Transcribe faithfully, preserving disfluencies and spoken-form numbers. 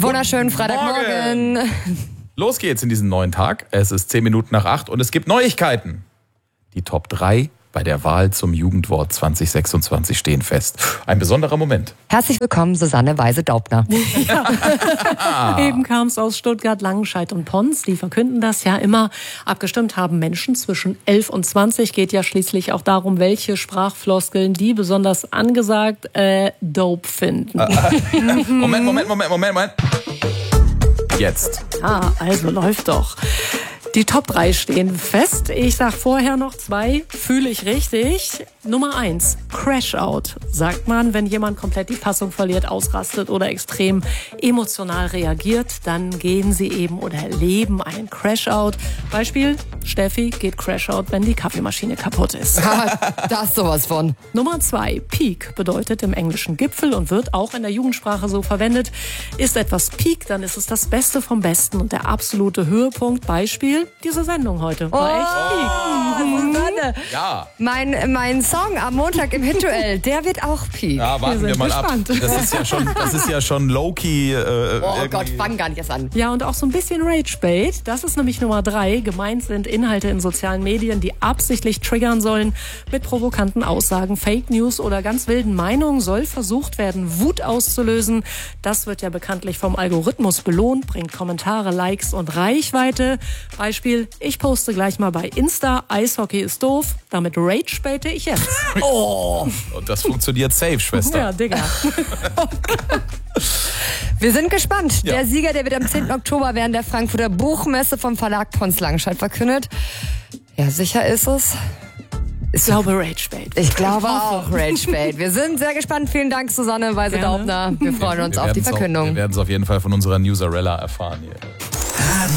Wunderschönen Freitagmorgen. Los geht's in diesen neuen Tag. Es ist zehn Minuten nach acht und es gibt Neuigkeiten. Die Top drei bei der Wahl zum Jugendwort zwanzig sechsundzwanzig stehen fest. Ein besonderer Moment. Herzlich willkommen, Susanne Weise-Daubner. Ja. Eben kam es aus Stuttgart, Langenscheidt und Pons. Die verkünden das ja immer. Abgestimmt haben Menschen zwischen elf und zwanzig. Geht ja schließlich auch darum, welche Sprachfloskeln die besonders angesagt äh, dope finden. Moment, Moment, Moment, Moment, Moment. Jetzt. Ah, also läuft doch. Die Top drei stehen fest. Ich sag vorher noch zwei, fühle ich richtig. Nummer eins, Crash-Out. Sagt man, wenn jemand komplett die Fassung verliert, ausrastet oder extrem emotional reagiert, dann gehen sie eben oder erleben einen Crash-Out. Beispiel, Steffi geht Crash-Out, wenn die Kaffeemaschine kaputt ist. Da ist sowas von. Nummer zwei, Peak bedeutet im Englischen Gipfel und wird auch in der Jugendsprache so verwendet. Ist etwas Peak, dann ist es das Beste vom Besten und der absolute Höhepunkt. Beispiel, diese Sendung heute war Oh, echt Peak. Susanne. Ja. Mein, mein Song am Montag im Hit-Duell, der wird auch Peak. Ja, warten wir, Wir sind mal gespannt. ab. Das ist ja schon, das ist ja schon low-key. Äh, Oh irgendwie- Gott, fang gar nicht erst an. Ja, und auch so ein bisschen Rage-Bait. Das ist nämlich Nummer drei. Gemeint sind Inhalte in sozialen Medien, die absichtlich triggern sollen. Mit provokanten Aussagen, Fake News oder ganz wilden Meinungen soll versucht werden, Wut auszulösen. Das wird ja bekanntlich vom Algorithmus belohnt, bringt Kommentare, Likes und Reichweite. Beispiel, ich poste gleich mal bei Insta, Eishockey ist doof. Damit Rage-baite ich jetzt. Oh. Und das funktioniert safe, Schwester. Ja, Digga. Wir sind gespannt. Ja. Der Sieger, der wird am zehnten Oktober während der Frankfurter Buchmesse vom Verlag Pons Langenscheidt verkündet. Ja, sicher ist es. Ich glaube Rage-Bait. Ich glaube auch, Rage-Bait. Wir sind sehr gespannt. Vielen Dank, Susanne Weise-Daubner. Wir freuen uns Wir auf die werden's auch- Verkündung. Wir werden es auf jeden Fall von unserer Newsarella erfahren hier.